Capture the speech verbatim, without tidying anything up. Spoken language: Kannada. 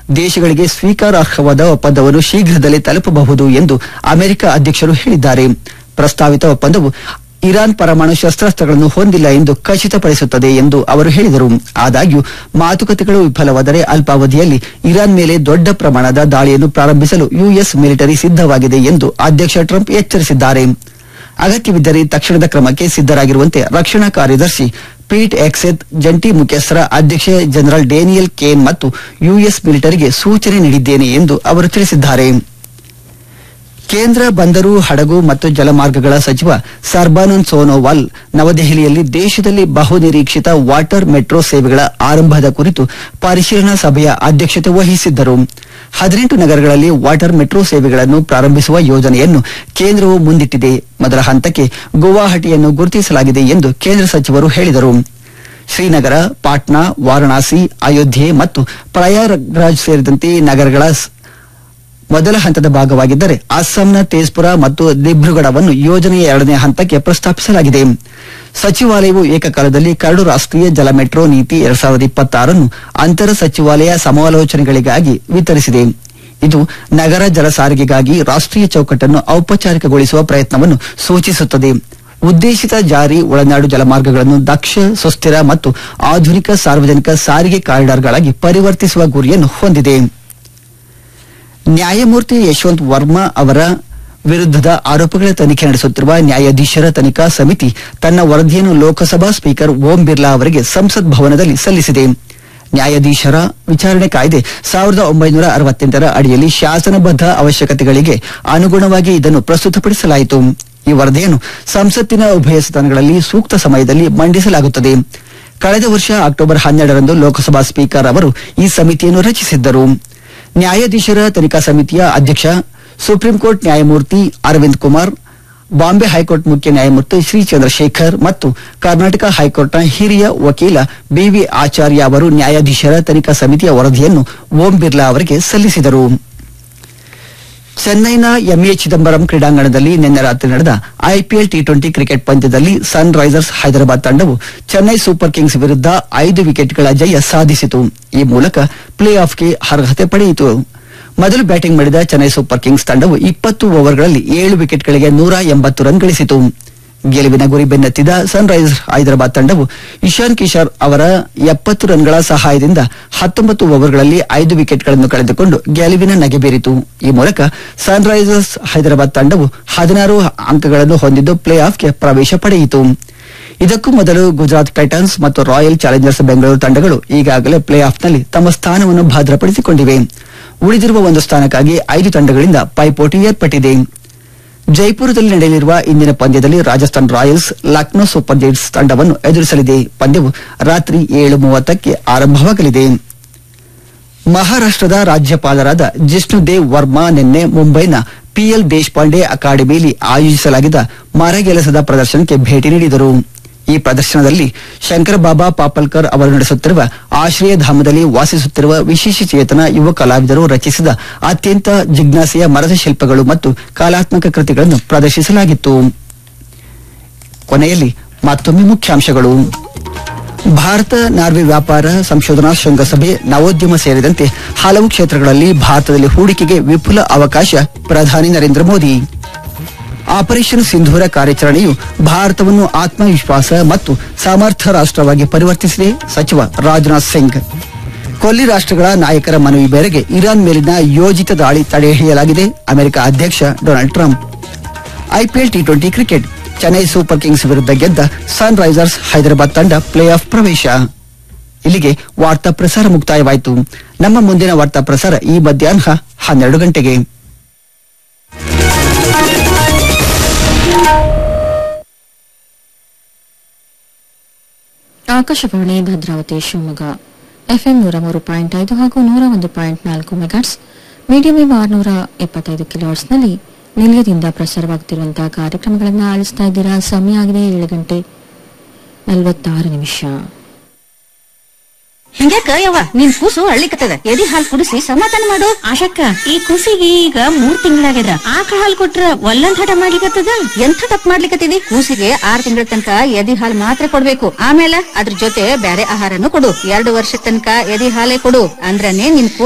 ದೇಶಗಳಿಗೆ ಸ್ವೀಕಾರಾರ್ಹವಾದ ಒಪ್ಪಂದವನ್ನು ಶೀಘ್ರದಲ್ಲೇ ತಲುಪಬಹುದು ಎಂದು ಅಮೆರಿಕ ಅಧ್ಯಕ್ಷರು ಹೇಳಿದ್ದಾರೆ. ಪ್ರಸ್ತಾವಿತ ಒಪ್ಪಂದವು ಇರಾನ್ ಪರಮಾಣು ಶಸ್ತ್ರಾಸ್ತ್ರಗಳನ್ನು ಹೊಂದಿಲ್ಲ ಎಂದು ಖಚಿತಪಡಿಸುತ್ತದೆ ಎಂದು ಅವರು ಹೇಳಿದರು. ಆದಾಗ್ಯೂ ಮಾತುಕತೆಗಳು ವಿಫಲವಾದರೆ ಅಲ್ಪಾವಧಿಯಲ್ಲಿ ಇರಾನ್ ಮೇಲೆ ದೊಡ್ಡ ಪ್ರಮಾಣದ ದಾಳಿಯನ್ನು ಪ್ರಾರಂಭಿಸಲು ಯುಎಸ್ ಮಿಲಿಟರಿ ಸಿದ್ದವಾಗಿದೆ ಎಂದು ಅಧ್ಯಕ್ಷ ಟ್ರಂಪ್ ಎಚ್ಚರಿಸಿದ್ದಾರೆ. ಅಗತ್ಯವಿದ್ದರೆ ತಕ್ಷಣದ ಕ್ರಮಕ್ಕೆ ಸಿದ್ದರಾಗಿರುವಂತೆ ರಕ್ಷಣಾ ಕಾರ್ಯದರ್ಶಿ ಪೀಟ್ ಎಕ್ಸೆತ್ ಜಂಟಿ ಮುಖ್ಯಸ್ಥರ ಅಧ್ಯಕ್ಷ ಜನರಲ್ ಡೇನಿಯಲ್ ಕೇನ್ ಮತ್ತು ಯುಎಸ್ ಮಿಲಿಟರಿಗೆ ಸೂಚನೆ ನೀಡಿದ್ದೇನೆ ಎಂದು ಅವರು ತಿಳಿಸಿದ್ದಾರೆ. ಕೇಂದ್ರ ಬಂದರು, ಹಡಗು ಮತ್ತು ಜಲಮಾರ್ಗಗಳ ಸಚಿವ ಸರ್ಬಾನಂದ್ ಸೋನೋವಾಲ್ ನವದೆಹಲಿಯಲ್ಲಿ ದೇಶದಲ್ಲಿ ಬಹುನಿರೀಕ್ಷಿತ ವಾಟರ್ ಮೆಟ್ರೋ ಸೇವೆಗಳ ಆರಂಭದ ಕುರಿತು ಪರಿಶೀಲನಾ ಸಭೆಯ ಅಧ್ಯಕ್ಷತೆ ವಹಿಸಿದ್ದರು. ಹದಿನೆಂಟು ನಗರಗಳಲ್ಲಿ ವಾಟರ್ ಮೆಟ್ರೋ ಸೇವೆಗಳನ್ನು ಪ್ರಾರಂಭಿಸುವ ಯೋಜನೆಯನ್ನು ಕೇಂದ್ರವು ಮುಂದಿಟ್ಟಿದೆ. ಮೊದಲ ಹಂತಕ್ಕೆ ಗುವಾಹಟಿಯನ್ನು ಗುರುತಿಸಲಾಗಿದೆ ಎಂದು ಕೇಂದ್ರ ಸಚಿವರು ಹೇಳಿದರು. ಶ್ರೀನಗರ, ಪಾಟ್ನಾ, ವಾರಣಾಸಿ, ಅಯೋಧ್ಯೆ ಮತ್ತು ಪ್ರಯಾಗ್ರಾಜ್ ಸೇರಿದಂತೆ ನಗರಗಳ ಮೊದಲ ಹಂತದ ಭಾಗವಾಗಿದ್ದರೆ ಅಸ್ಸಾಂನ ತೇಜ್ಪುರ ಮತ್ತು ದಿಬ್ರುಗಢವನ್ನು ಯೋಜನೆಯ ಎರಡನೇ ಹಂತಕ್ಕೆ ಪ್ರಸ್ತಾಪಿಸಲಾಗಿದೆ. ಸಚಿವಾಲಯವು ಏಕಕಾಲದಲ್ಲಿ ಕರಡು ರಾಷ್ಟ್ರೀಯ ಜಲ ಮೆಟ್ರೋ ನೀತಿ ಎರಡ್ ಸಾವಿರದ ಇಪ್ಪತ್ತಾರನ್ನು ಅಂತರ ಸಚಿವಾಲಯ ಸಮಾಲೋಚನೆಗಳಿಗಾಗಿ ವಿತರಿಸಿದೆ. ಇದು ನಗರ ಜಲ ಸಾರಿಗೆಗಾಗಿ ರಾಷ್ಟ್ರೀಯ ಚೌಕಟ್ಟನ್ನು ಔಪಚಾರಿಕಗೊಳಿಸುವ ಪ್ರಯತ್ನವನ್ನು ಸೂಚಿಸುತ್ತದೆ. ಉದ್ದೇಶಿತ ಜಾರಿ ಒಳನಾಡು ಜಲಮಾರ್ಗಗಳನ್ನು ದಕ್ಷ, ಸುಸ್ಥಿರ ಮತ್ತು ಆಧುನಿಕ ಸಾರ್ವಜನಿಕ ಸಾರಿಗೆ ಕಾರಿಡಾರ್ಗಳಾಗಿ ಪರಿವರ್ತಿಸುವ ಗುರಿಯನ್ನು ಹೊಂದಿದೆ. ನ್ಯಾಯಮೂರ್ತಿ ಯಶವಂತ್ ವರ್ಮಾ ಅವರ ವಿರುದ್ಧದ ಆರೋಪಗಳ ತನಿಖೆ ನಡೆಸುತ್ತಿರುವ ನ್ಯಾಯಾಧೀಶರ ತನಿಖಾ ಸಮಿತಿ ತನ್ನ ವರದಿಯನ್ನು ಲೋಕಸಭಾ ಸ್ಪೀಕರ್ ಓಂ ಬಿರ್ಲಾ ಅವರಿಗೆ ಸಂಸತ್ ಭವನದಲ್ಲಿ ಸಲ್ಲಿಸಿದೆ. ನ್ಯಾಯಾಧೀಶರ ವಿಚಾರಣೆ ಕಾಯ್ದೆ ಸಾವಿರದ ಒಂಬೈನೂರ ಅರವತ್ತೆಂಟರ ಅಡಿಯಲ್ಲಿ ಶಾಸನಬದ್ಧ ಅವಶ್ಯಕತೆಗಳಿಗೆ ಅನುಗುಣವಾಗಿ ಇದನ್ನು ಪ್ರಸ್ತುತಪಡಿಸಲಾಯಿತು. ಈ ವರದಿಯನ್ನು ಸಂಸತ್ತಿನ ಉಭಯ ಸದನಗಳಲ್ಲಿ ಸೂಕ್ತ ಸಮಯದಲ್ಲಿ ಮಂಡಿಸಲಾಗುತ್ತದೆ. ಕಳೆದ ವರ್ಷ ಅಕ್ಟೋಬರ್ ಹನ್ನೆರಡರಂದು ಲೋಕಸಭಾ ಸ್ಪೀಕರ್ ಅವರು ಈ ಸಮಿತಿಯನ್ನು ರಚಿಸಿದ್ದರು. ನ್ಯಾಯಾಧೀಶರ ತನಿಖಾ ಸಮಿತಿಯ ಅಧ್ಯಕ್ಷ ಸುಪ್ರೀಂ ಕೋರ್ಟ್ ನ್ಯಾಯಮೂರ್ತಿ ಅರವಿಂದ್ ಕುಮಾರ್, ಬಾಂಬೆ ಹೈಕೋರ್ಟ್ ಮುಖ್ಯ ನ್ಯಾಯಮೂರ್ತಿ ಶ್ರೀ ಚಂದ್ರಶೇಖರ್ ಮತ್ತು ಕರ್ನಾಟಕ ಹೈಕೋರ್ಟ್ನ ಹಿರಿಯ ವಕೀಲ ಬಿವಿ ಆಚಾರ್ಯ ಅವರು ನ್ಯಾಯಾಧೀಶರ ತನಿಖಾ ಸಮಿತಿಯ ವರದಿಯನ್ನು ಓಂ ಬಿರ್ಲಾ ಅವರಿಗೆ ಸಲ್ಲಿಸಿದರು. ಚೆನ್ನೈನ ಎಂಎ ಚಿದಂಬರಂ ಕ್ರೀಡಾಂಗಣದಲ್ಲಿ ನಿನ್ನೆ ರಾತ್ರಿ ನಡೆದ ಐಪಿಎಲ್ ಟಿ ಟ್ವೆಂಟಿ ಕ್ರಿಕೆಟ್ ಪಂದ್ಯದಲ್ಲಿ ಸನ್ ರೈಸರ್ಸ್ ಹೈದರಾಬಾದ್ ತಂಡವು ಚೆನ್ನೈ ಸೂಪರ್ ಕಿಂಗ್ಸ್ ವಿರುದ್ಧ ಐದು ವಿಕೆಟ್ಗಳ ಜಯ ಸಾಧಿಸಿತು. ಈ ಮೂಲಕ ಪ್ಲೇ ಆಫ್ಗೆ ಅರ್ಹತೆ ಪಡೆಯಿತು. ಮೊದಲು ಬ್ಯಾಟಿಂಗ್ ಮಾಡಿದ ಚೆನ್ನೈ ಸೂಪರ್ ಕಿಂಗ್ಸ್ ತಂಡವು ಇಪ್ಪತ್ತು ಓವರ್ಗಳಲ್ಲಿ ಏಳು ವಿಕೆಟ್ಗಳಿಗೆ ನೂರ ಎಂಬತ್ತು ರನ್ ಗಳಿಸಿತು. ಗೆಲುವಿನ ಗುರಿ ಬೆನ್ನತ್ತಿದ ಸನ್ ರೈಸರ್ಸ್ ಹೈದರಾಬಾದ್ ತಂಡವು ಇಶಾನ್ ಕಿಶೋರ್ ಅವರ ಎಪ್ಪತ್ತು ರನ್ಗಳ ಸಹಾಯದಿಂದ ಹತ್ತೊಂಬತ್ತು ಓವರ್ಗಳಲ್ಲಿ ಐದು ವಿಕೆಟ್ಗಳನ್ನು ಕಳೆದುಕೊಂಡು ಗೆಲುವಿನ ನಗೆ ಬೀರಿತು. ಈ ಮೂಲಕ ಸನ್ ರೈಸರ್ಸ್ ಹೈದರಾಬಾದ್ ತಂಡವು ಹದಿನಾರು ಅಂಕಗಳನ್ನು ಹೊಂದಿದ್ದು ಪ್ಲೇ ಆಫ್ಗೆ ಪ್ರವೇಶ ಪಡೆಯಿತು. ಇದಕ್ಕೂ ಮೊದಲು ಗುಜರಾತ್ ಟೈಟನ್ಸ್ ಮತ್ತು ರಾಯಲ್ ಚಾಲೆಂಜರ್ಸ್ ಬೆಂಗಳೂರು ತಂಡಗಳು ಈಗಾಗಲೇ ಪ್ಲೇ ಆಫ್ನಲ್ಲಿ ತಮ್ಮ ಸ್ಥಾನವನ್ನು ಭದ್ರಪಡಿಸಿಕೊಂಡಿವೆ. ಉಳಿದಿರುವ ಒಂದು ಸ್ಥಾನಕ್ಕಾಗಿ ಐದು ತಂಡಗಳಿಂದ ಪೈಪೋಟಿ ಏರ್ಪಟ್ಟಿದೆ. ಜೈಪುರದಲ್ಲಿ ನಡೆಯಲಿರುವ ಇಂದಿನ ಪಂದ್ಯದಲ್ಲಿ Rajasthan Royals Lucknow super Giants ತಂಡವನ್ನು ಎದುರಿಸಲಿದೆ. ಪಂದ್ಯವು ರಾತ್ರಿ ಏಳು ಮೂವತ್ತಕ್ಕೆ ಆರಂಭವಾಗಲಿದೆ. ಮಹಾರಾಷ್ಟದ ರಾಜ್ಯಪಾಲರಾದ ಜಿಷ್ಣುದೇವ್ ವರ್ಮಾ ನಿನ್ನೆ ಮುಂಬೈನ ಪಿಎಲ್ ದೇಶಪಾಂಡೆ ಅಕಾಡೆಮಿಯಲ್ಲಿ ಆಯೋಜಿಸಲಾಗಿದ್ದ ಮರಗೆಲಸದ ಪ್ರದರ್ಶನಕ್ಕೆ ಭೇಟಿ ನೀಡಿದರು. ಈ ಪ್ರದರ್ಶನದಲ್ಲಿ ಶಂಕರಬಾಬಾ ಪಾಪಲ್ಕರ್ ಅವರು ನಡೆಸುತ್ತಿರುವ ಆಶ್ರಯಧಾಮದಲ್ಲಿ ವಾಸಿಸುತ್ತಿರುವ ವಿಶೇಷಚೇತನ ಯುವ ಕಲಾವಿದರು ರಚಿಸಿದ ಅತ್ಯಂತ ಜಿಜ್ಞಾಸೆಯ ಮರದ ಶಿಲ್ಪಗಳು ಮತ್ತು ಕಲಾತ್ಮಕ ಕೃತಿಗಳನ್ನು ಪ್ರದರ್ಶಿಸಲಾಗಿತ್ತು. ಕೊನೆಯಲ್ಲಿ ಮತ್ತೊಮ್ಮೆ ಮುಖ್ಯಾಂಶಗಳು. ಭಾರತ ನಾರ್ವೆ ವ್ಯಾಪಾರ ಸಂಶೋಧನಾ ಶೃಂಗಸಭೆ, ನವೋದ್ಯಮ ಸೇರಿದಂತೆ ಹಲವು ಕ್ಷೇತ್ರಗಳಲ್ಲಿ ಭಾರತದಲ್ಲಿ ಹೂಡಿಕೆಗೆ ವಿಪುಲ ಅವಕಾಶ, ಪ್ರಧಾನಿ ನರೇಂದ್ರ ಮೋದಿ. ಆಪರೇಷನ್ ಸಿಂಧೂರ ಕಾರ್ಯಾಚರಣೆಯು ಭಾರತವನ್ನು ಆತ್ಮವಿಶ್ವಾಸ ಮತ್ತು ಸಮರ್ಥ ರಾಷ್ಟವಾಗಿ ಪರಿವರ್ತಿಸಿದೆ, ಸಚಿವ ರಾಜನಾಥ್ ಸಿಂಗ್. ಕೊಲ್ಲಿ ರಾಷ್ಟಗಳ ನಾಯಕರ ಮನವಿ ಮೇರೆಗೆ ಇರಾನ್ ಮೇಲಿನ ಯೋಜಿತ ದಾಳಿ ತಡೆಹಿಡಿಯಲಾಗಿದೆ, ಅಮೆರಿಕ ಅಧ್ಯಕ್ಷ Donald Trump. IPL T twenty cricket, Chennai super Kings ವಿರುದ್ಧ ಗೆದ್ದ ಸನ್ ರೈಸರ್ಸ್ ಹೈದರಾಬಾದ್ ತಂಡ ಪ್ಲೇ ಆಫ್ ಪ್ರವೇಶ. ಇಲ್ಲಿಗೆ ವಾರ್ತಾ ಪ್ರಸಾರ ಮುಕ್ತಾಯವಾಯಿತು. ನಮ್ಮ ಮುಂದಿನ ವಾರ್ತಾ ಪ್ರಸಾರ ಈ ಮಧ್ಯಾಹ್ನ ಹನ್ನೆರಡು ಗಂಟೆಗೆ. ಆಕಾಶವಾಣಿ ಭದ್ರಾವತಿ ಶಿವಮೊಗ್ಗ ಎಫ್ಎಂ ನೂರ ಮೂರು ಪಾಯಿಂಟ್ ಐದು ಹಾಗೂ ನೂರ ಒಂದು ಪಾಯಿಂಟ್ ನಾಲ್ಕು ಮೆಗಾಟ್ಸ್, ಮೀಡಿಯಂ ವೇವ್ ಆರುನೂರ ಎಪ್ಪತ್ತೈದು ಕಿಲೋಹರ್ಟ್ಸ್ನಲ್ಲಿ ನಿಲಯದಿಂದ ಪ್ರಸಾರವಾಗುತ್ತಿರುವಂತಹ ಕಾರ್ಯಕ್ರಮಗಳನ್ನು ಆಲಿಸ್ತಾ ಇದ್ದೀರಾ. ಸಮಯ ಆಗಿದೆ ಏಳು ಗಂಟೆ ನಲವತ್ತಾರು ನಿಮಿಷ. ಹಿಂಗ್ಯಾಕ ಯವ್ವ ನಿನ್ ಕೂಸು ಅಳ್ಳಿಕತ್ತದ, ಎದಿ ಹಾಲ್ ಕುಡಿಸಿ ಸಮಾಧಾನ ಮಾಡು. ಆಶಕ್ಕ, ಈ ಕೂಸಿಗೆ ಈಗ ಮೂರ್ ತಿಂಗಳಾಗ್ಯದ, ಆಕಳ ಹಾಲ್ ಕೊಟ್ರ ಒಲ್ಲಂದ್ ಹಠ ಮಾಡ್ಲಿಕತ್ತದ. ಎಂಥ ತಪ್ಪು ಮಾಡ್ಲಿಕತ್ತಿದಿ? ಕೂಸಿಗೆ ಆರ್ ತಿಂಗಳ ತನಕ ಎದಿ ಹಾಲ್ ಮಾತ್ರ ಕೊಡ್ಬೇಕು, ಆಮೇಲೆ ಅದ್ರ ಜೊತೆ ಬ್ಯಾರೆ ಆಹಾರನು ಕೊಡು. ಎರಡು ವರ್ಷ ತನಕ ಎದಿ ಹಾಲೇ ಕೊಡು, ಅಂದ್ರನೇ ನಿನ್